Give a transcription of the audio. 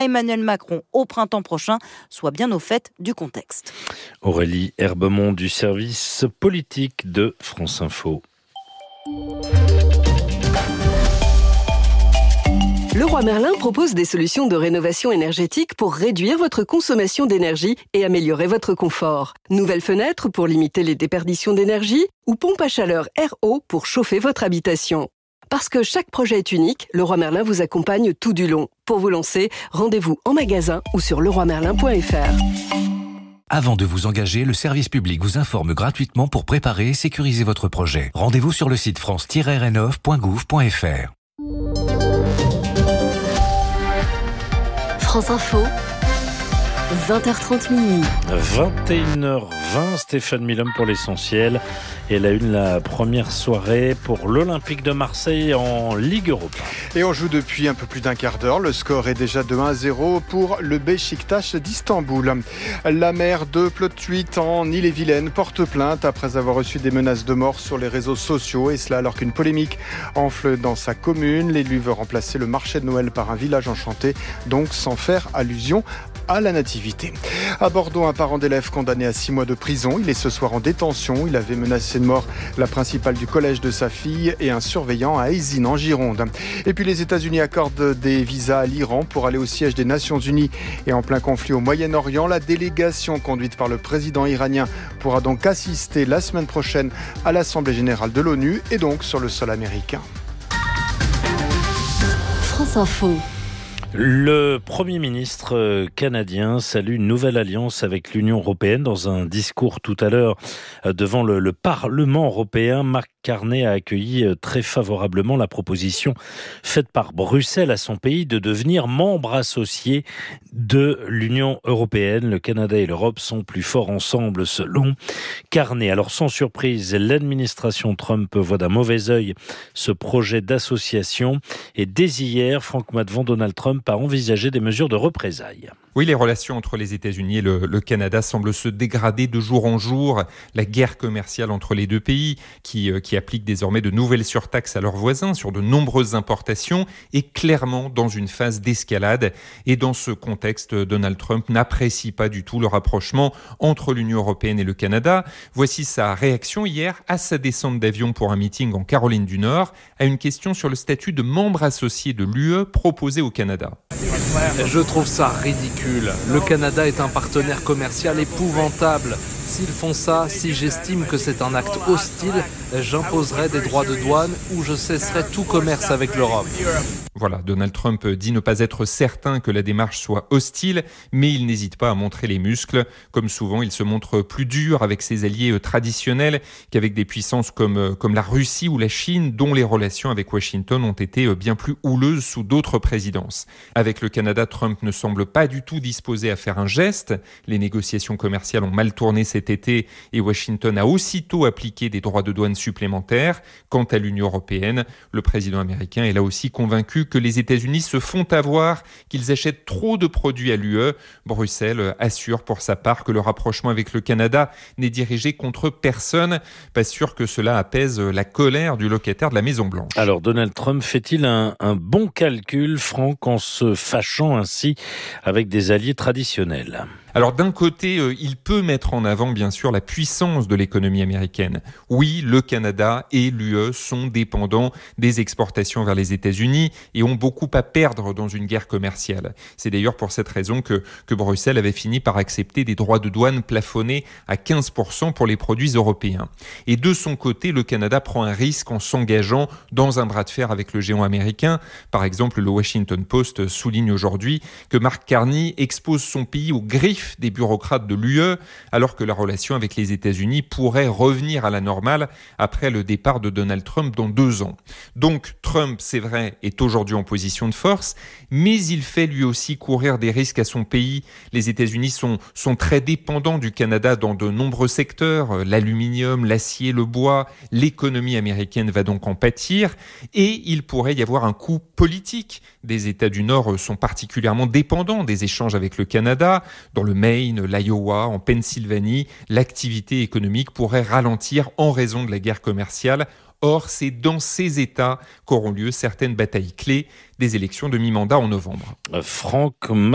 Emmanuel Macron au printemps prochain soit bien au fait du contexte. Aurélie Herbemont du service politique de France Info. Leroy Merlin propose des solutions de rénovation énergétique pour réduire votre consommation d'énergie et améliorer votre confort. Nouvelles fenêtres pour limiter les déperditions d'énergie ou pompe à chaleur RO pour chauffer votre habitation. Parce que chaque projet est unique, Leroy Merlin vous accompagne tout du long. Pour vous lancer, rendez-vous en magasin ou sur leroymerlin.fr. Avant de vous engager, le service public vous informe gratuitement pour préparer et sécuriser votre projet. Rendez-vous sur le site france-rénov.gouv.fr. France Info, 20h30 minuit. 21h20, Stéphane Milhomme pour l'essentiel. Et la une, la première soirée pour l'Olympique de Marseille en Ligue Europa. Et on joue depuis un peu plus d'un quart d'heure. Le score est déjà de 1-0 pour le Beşiktaş d'Istanbul. La maire de Plot-Huit en Ille-et-Vilaine porte plainte après avoir reçu des menaces de mort sur les réseaux sociaux. Et cela alors qu'une polémique enfle dans sa commune. L'élu veut remplacer le marché de Noël par un village enchanté, donc sans faire allusion à la nativité. À Bordeaux, un parent d'élève condamné à 6 mois de prison. Il est ce soir en détention. Il avait menacé de mort la principale du collège de sa fille et un surveillant à Eysines en Gironde. Et puis les États-Unis accordent des visas à l'Iran pour aller au siège des Nations Unies. Et en plein conflit au Moyen-Orient, la délégation conduite par le président iranien pourra donc assister la semaine prochaine à l'Assemblée générale de l'ONU et donc sur le sol américain. France Info. Le Premier ministre canadien salue une nouvelle alliance avec l'Union européenne. Dans un discours tout à l'heure devant le Parlement européen, Mark Carney a accueilli très favorablement la proposition faite par Bruxelles à son pays de devenir membre associé de l'Union européenne. Le Canada et l'Europe sont plus forts ensemble selon Carney. Alors sans surprise, l'administration Trump voit d'un mauvais œil ce projet d'association et dès hier, Franck Maddevant, Donald Trump a envisagé des mesures de représailles. Oui, les relations entre les États-Unis et le Canada semblent se dégrader de jour en jour. La guerre commerciale entre les deux pays, qui applique désormais de nouvelles surtaxes à leurs voisins sur de nombreuses importations, est clairement dans une phase d'escalade. Et dans ce contexte, Donald Trump n'apprécie pas du tout le rapprochement entre l'Union européenne et le Canada. Voici sa réaction hier à sa descente d'avion pour un meeting en Caroline du Nord, à une question sur le statut de membre associé de l'UE proposé au Canada. Je trouve ça ridicule. Le Canada est un partenaire commercial épouvantable. S'ils font ça, si j'estime que c'est un acte hostile, j'imposerai des droits de douane ou je cesserai tout commerce avec l'Europe. Voilà, Donald Trump dit ne pas être certain que la démarche soit hostile, mais il n'hésite pas à montrer les muscles. Comme souvent, il se montre plus dur avec ses alliés traditionnels qu'avec des puissances comme la Russie ou la Chine, dont les relations avec Washington ont été bien plus houleuses sous d'autres présidences. Avec le Canada, Trump ne semble pas du tout disposé à faire un geste. Les négociations commerciales ont mal tourné cet été et Washington a aussitôt appliqué des droits de douane supplémentaires. Quant à l'Union européenne, le président américain est là aussi convaincu que les États-Unis se font avoir, qu'ils achètent trop de produits à l'UE. Bruxelles assure pour sa part que le rapprochement avec le Canada n'est dirigé contre personne. Pas sûr que cela apaise la colère du locataire de la Maison-Blanche. Alors Donald Trump fait-il un bon calcul, Franck, en se fâchant ainsi avec des alliés traditionnels ? Alors d'un côté, il peut mettre en avant bien sûr la puissance de l'économie américaine. Oui, le Canada et l'UE sont dépendants des exportations vers les États-Unis et ont beaucoup à perdre dans une guerre commerciale. C'est d'ailleurs pour cette raison que Bruxelles avait fini par accepter des droits de douane plafonnés à 15% pour les produits européens. Et de son côté, le Canada prend un risque en s'engageant dans un bras de fer avec le géant américain. Par exemple, le Washington Post souligne aujourd'hui que Mark Carney expose son pays aux griffes des bureaucrates de l'UE, alors que la relation avec les États-Unis pourrait revenir à la normale après le départ de Donald Trump dans 2 ans. Donc Trump, c'est vrai, est aujourd'hui en position de force, mais il fait lui aussi courir des risques à son pays. Les États-Unis sont très dépendants du Canada dans de nombreux secteurs, l'aluminium, l'acier, le bois. L'économie américaine va donc en pâtir et il pourrait y avoir un coup politique. Des États du Nord sont particulièrement dépendants des échanges avec le Canada. Dans le Maine, l'Iowa, en Pennsylvanie, l'activité économique pourrait ralentir en raison de la guerre commerciale. Or, c'est dans ces États qu'auront lieu certaines batailles clés des élections de mi-mandat en novembre. Franck